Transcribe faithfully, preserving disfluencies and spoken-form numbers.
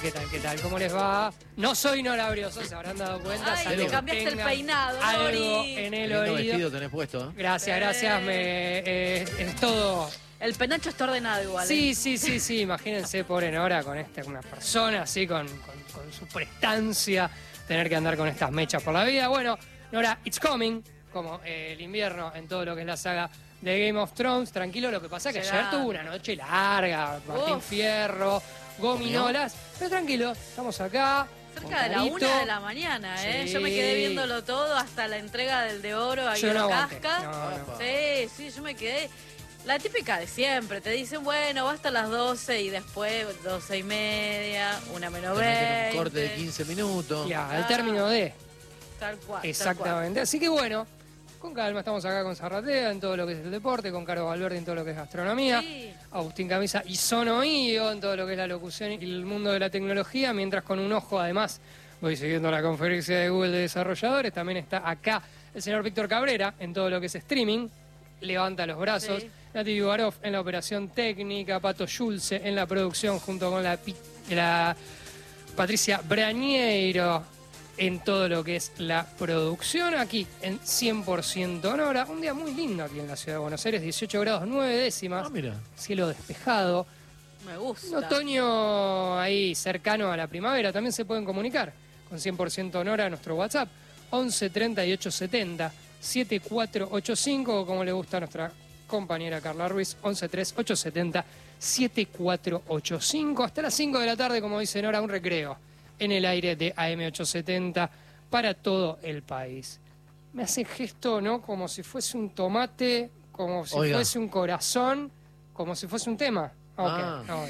¿Qué tal, qué tal? ¿Cómo les va? No soy Nora Brioso, se habrán dado cuenta. Ay, salvo te que cambiaste el tengan peinado, algo Nori. en el Lindo oído. vestido tenés puesto, ¿eh? Gracias, gracias. Me, eh, es todo. El penacho está ordenado igual. Sí, ¿eh? sí, sí, sí. Imagínense, pobre Nora, con esta, una persona así, con, con, con su prestancia, tener que andar con estas mechas por la vida. Bueno, Nora, it's coming, como eh, el invierno en todo lo que es la saga de Game of Thrones. Tranquilo, lo que pasa es que Será. ayer tuvo una noche larga, Martín Uf. Fierro, gominolas. Pero tranquilo, estamos acá. Cerca de la Carito. una de la mañana, ¿eh? Sí. Yo me quedé viéndolo todo hasta la entrega del de oro a Yo Guido no aguanté. Casca. No, no. Sí, sí, yo me quedé. La típica de siempre, te dicen, bueno, va hasta las doce y después doce y media, una menos Te meten veinte. un corte de quince minutos. Ya, Ah. el término de. Tal cual. Exactamente. Así que bueno, con calma, estamos acá con Zarratea en todo lo que es el deporte, con Carlos Valverde en todo lo que es gastronomía, Sí. Agustín Camisa y Sonoío en todo lo que es la locución y el mundo de la tecnología, mientras con un ojo además voy siguiendo la conferencia de Google de desarrolladores. También está acá el señor Víctor Cabrera en todo lo que es streaming, levanta los brazos. Sí. Nati Vivarov en la operación técnica, Pato Schulze en la producción junto con la, pi- la Patricia Brañeiro en todo lo que es la producción, aquí en cien por ciento Nora. Un día muy lindo aquí en la ciudad de Buenos Aires, dieciocho grados nueve décimas, Ah, mira. cielo despejado. Me Un gusta. otoño ahí cercano a la primavera. También se pueden comunicar con cien por ciento Nora a nuestro WhatsApp, once treinta y ocho setenta setenta y cuatro ochenta y cinco, o como le gusta a nuestra compañera Carla Ruiz, once treinta y ocho setenta setenta y cuatro ochenta y cinco. Hasta las cinco de la tarde, como dice Nora, un recreo en el aire de A M ochocientos setenta para todo el país. Me hace gesto, ¿no? Como si fuese un tomate, como si Oiga. fuese un corazón, como si fuese un tema. Ok, Ah. no,